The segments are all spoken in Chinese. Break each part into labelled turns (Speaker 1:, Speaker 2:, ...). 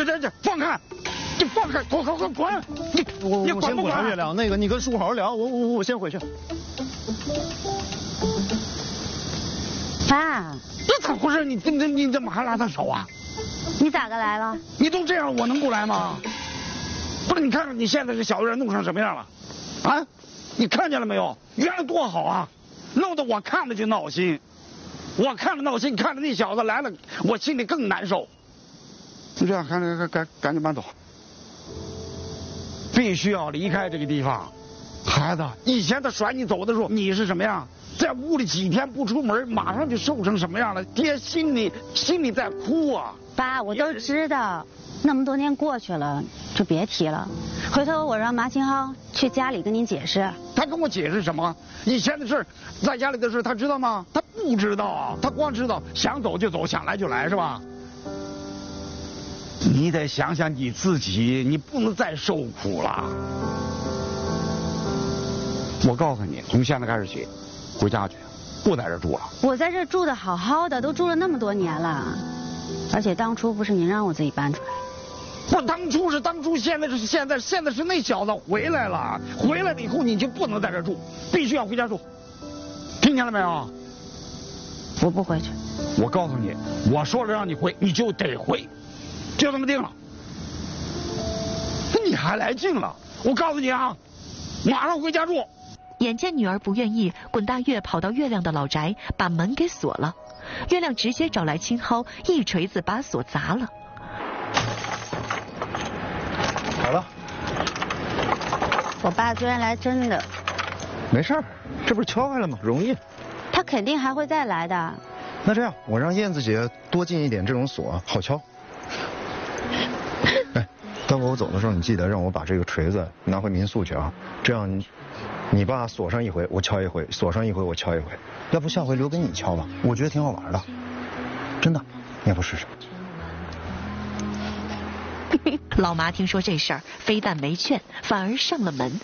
Speaker 1: 这，放开！你放开，滚！你
Speaker 2: 我先不谈月亮，那个你跟叔好好聊，我先回去。
Speaker 3: 爸，
Speaker 1: 这咋回事？你怎么还拉他手啊？
Speaker 3: 你咋个来了？
Speaker 1: 你都这样，我能不来吗？不是，你看看你现在这小子人弄成什么样了？啊，你看见了没有？原来多好啊，弄得我看着就闹心。我看着闹心，看着那小子来了，我心里更难受。就这样，赶紧搬走。必须要离开这个地方。孩子，以前他甩你走的时候，你是什么样？在屋里几天不出门，马上就瘦成什么样了？爹心里在哭啊！
Speaker 3: 爸，我都知道，那么多年过去了，就别提了。回头我让马清浩去家里跟您解释。
Speaker 1: 他跟我解释什么？以前的事，在家里的事，他知道吗？他不知道啊，他光知道想走就走，想来就来，是吧？你得想想你自己，你不能再受苦了。我告诉你，从现在开始起，回家去，不在这住了。
Speaker 3: 我在这住的好好的，都住了那么多年了，而且当初不是您让我自己搬出来。
Speaker 1: 不，当初是当初，现在是现在，现在是那小子回来了，回来了以后你就不能在这住，必须要回家住，听见了没有？
Speaker 3: 我不回去。
Speaker 1: 我告诉你，我说了让你回，你就得回，就这么定了。你还来劲了？我告诉你啊，马上回家住。
Speaker 4: 眼见女儿不愿意，滚大月跑到月亮的老宅，把门给锁了。月亮直接找来青蒿，一锤子把锁砸了。
Speaker 2: 好了，
Speaker 3: 我爸昨天来真的。
Speaker 2: 没事儿，这不是敲开了吗？容易。
Speaker 3: 他肯定还会再来的。
Speaker 2: 那这样，我让燕子姐多进一点这种锁，好敲。哎，待会我走的时候，你记得让我把这个锤子拿回民宿去啊。这样你爸锁上一回，我敲一回；锁上一回，我敲一回。要不下回留给你敲吧，我觉得挺好玩的。真的，你要不试试？
Speaker 4: 老麻听说这事儿，非但没劝，反而上了门。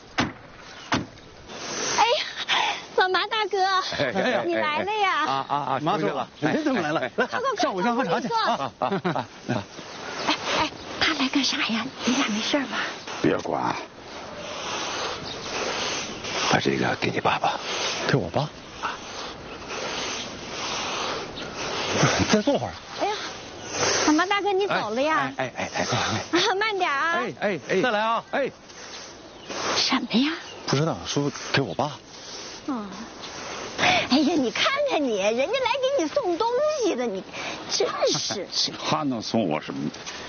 Speaker 3: 哎呀，老麻大哥，你来了呀！
Speaker 2: 麻叔了，您怎么来了？来，上午先喝茶去啊！
Speaker 3: 哎，他来干啥呀？你俩没事吧？
Speaker 1: 别管，
Speaker 5: 把这个给你爸爸。
Speaker 2: 给我爸。再坐会儿。
Speaker 3: 哎呀，老麻大哥，你走了呀？
Speaker 5: 哎，
Speaker 3: 慢点啊！
Speaker 2: 再来啊！
Speaker 3: 什么呀？
Speaker 2: 不知道，说给我爸。
Speaker 3: 哎呀，你看看你，人家来给你送东西的，你真是。
Speaker 1: 他能送我什么？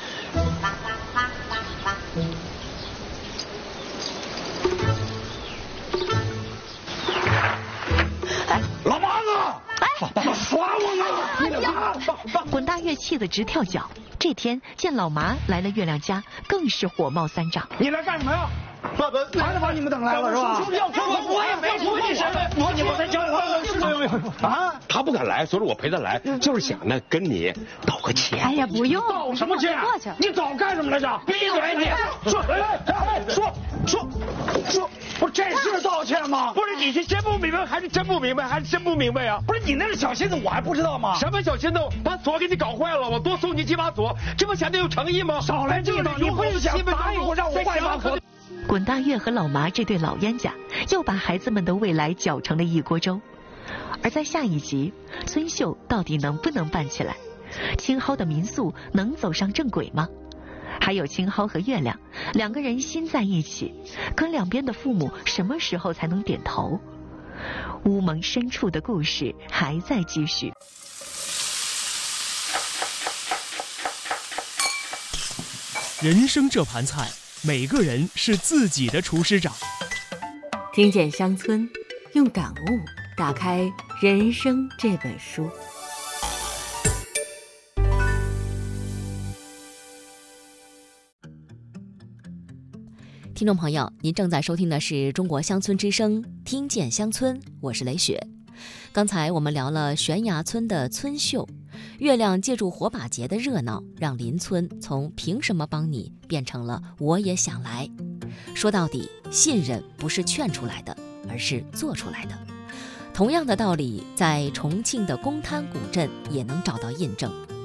Speaker 1: 老妈子！哎，耍我呢！你爸！
Speaker 4: 滚大月气得直跳脚。这天见老麻来了月亮家，更是火冒三丈。
Speaker 1: 你来干什么呀？爸爸，还是把你们等来了是吧？我也没说你什么，你们在教我啊？
Speaker 5: 他不敢来，所以我陪他来，就是想呢跟你道个歉。
Speaker 3: 哎呀，不用，
Speaker 1: 道什么歉？
Speaker 3: 过去。
Speaker 1: 你早干什么来着？闭嘴！你说，不是这是道歉吗？
Speaker 5: 不是你是真不明白还是真不明白呀？
Speaker 1: 不是你那是小心思，我还不知道吗？
Speaker 5: 什么小心思？把锁给你搞坏了，我多送你几把锁，这不显得有诚意吗？
Speaker 1: 少来这套，你不是想答应我让我换一把锁？
Speaker 4: 滚大月和老麻这对老冤家又把孩子们的未来搅成了一锅粥。而在下一集，村秀到底能不能办起来？青蒿的民宿能走上正轨吗？还有青蒿和月亮两个人心在一起，可两边的父母什么时候才能点头？乌蒙深处的故事还在继续。
Speaker 6: 人生这盘菜，每个人是自己的厨师长。
Speaker 7: 听见乡村，用感悟打开人生这本书。
Speaker 8: 听众朋友，您正在收听的是中国乡村之声，听见乡村，我是雷雪。刚才我们聊了悬崖村的村秀，月亮借助火把节的热闹，让邻村从凭什么帮你变成了我也想来。说到底，信任不是劝出来的，而是做出来的。同样的道理，在重庆的公滩古镇也能找到印证。